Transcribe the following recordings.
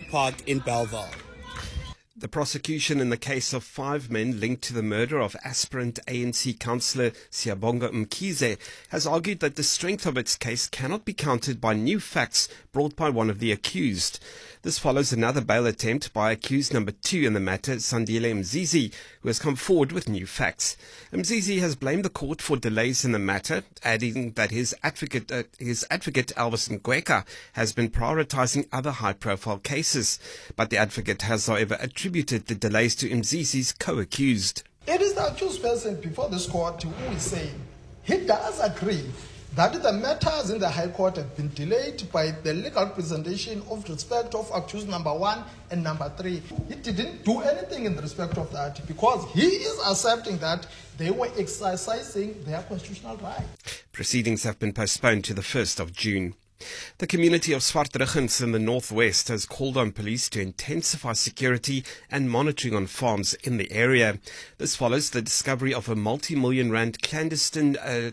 Park in Bellville. The prosecution in the case of 5 men linked to the murder of aspirant ANC councillor Siyabonga Mkhize has argued that the strength of its case cannot be countered by new facts brought by one of the accused. This follows another bail attempt by accused number 2 in the matter, Sandile Mzizi, who has come forward with new facts. Mzizi has blamed the court for delays in the matter, adding that his advocate Elvis Ngweka has been prioritizing other high-profile cases. But the advocate has, however, attributed the delays to Mzizi's co-accused. It is the accused person before this court who is saying he does agree that the matters in the High Court have been delayed by the legal presentation of respect of accused number 1 and number 3. He didn't do anything in respect of that because he is accepting that they were exercising their constitutional right. Proceedings have been postponed to the 1st of June. The community of Swartruggens in the northwest has called on police to intensify security and monitoring on farms in the area. This follows the discovery of a multi-million rand clandestine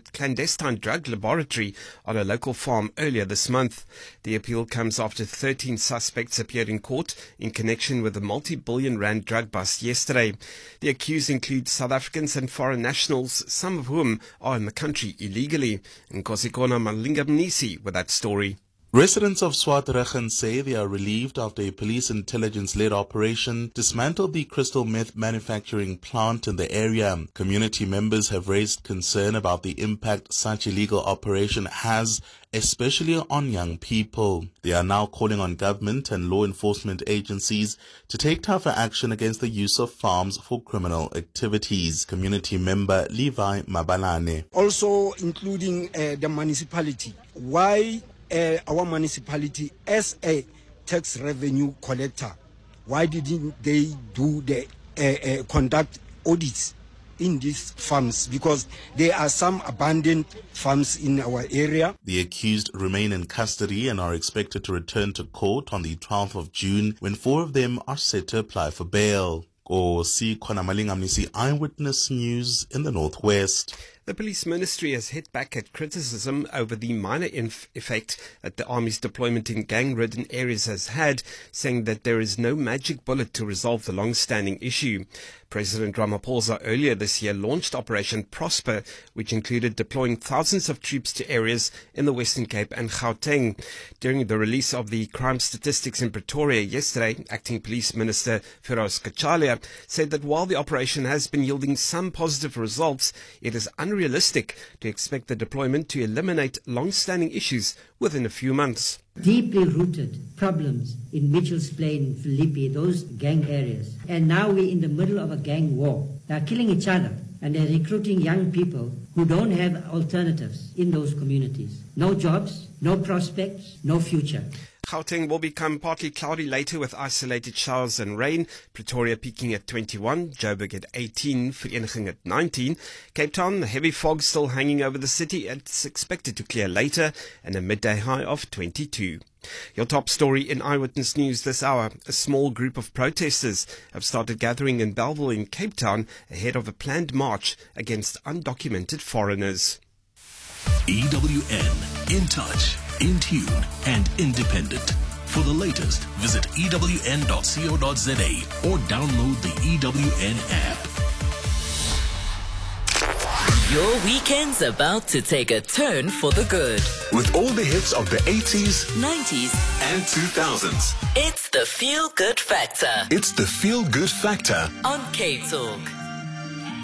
drug laboratory on a local farm earlier this month. The appeal comes after 13 suspects appeared in court in connection with a multi-billion rand drug bust yesterday. The accused include South Africans and foreign nationals, some of whom are in the country illegally. Nkosikona Malingamnisi with that story. Residents of Swartruggens say they are relieved after a police intelligence-led operation dismantled the crystal meth manufacturing plant in the area. Community members have raised concern about the impact such illegal operation has, especially on young people. They are now calling on government and law enforcement agencies to take tougher action against the use of farms for criminal activities. Community member Levi Mabalane. Also including the municipality. Why our municipality, as a tax revenue collector, why didn't they do the conduct audits in these farms? Because there are some abandoned farms in our area. The accused remain in custody and are expected to return to court on the 12th of June when 4 of them are set to apply for bail. Nkosikona Malingamnisi, Eyewitness News in the Northwest. The police ministry has hit back at criticism over the minor effect that the army's deployment in gang-ridden areas has had, saying that there is no magic bullet to resolve the long-standing issue. President Ramaphosa earlier this year launched Operation Prosper, which included deploying thousands of troops to areas in the Western Cape and Gauteng. During the release of the crime statistics in Pretoria yesterday, Acting Police Minister Feroz Kachalia said that while the operation has been yielding some positive results, it is unrealistic to expect the deployment to eliminate long-standing issues within a few months. Deeply rooted problems in Mitchell's Plain, Philippi, those gang areas. And now we're in the middle of a gang war. They're killing each other and they're recruiting young people who don't have alternatives in those communities. No jobs, no prospects, no future. Gauteng will become partly cloudy later with isolated showers and rain. Pretoria peaking at 21, Joburg at 18, Vereeniging at 19. Cape Town, the heavy fog still hanging over the city. It's expected to clear later and a midday high of 22. Your top story in Eyewitness News this hour. A small group of protesters have started gathering in Bellville in Cape Town ahead of a planned march against undocumented foreigners. EWN, in touch, in tune and independent. For the latest, visit ewn.co.za or download the EWN app. Your weekend's about to take a turn for the good. With all the hits of the 80s, 90s and 2000s. It's the Feel Good Factor It's the Feel Good Factor on K-Talk.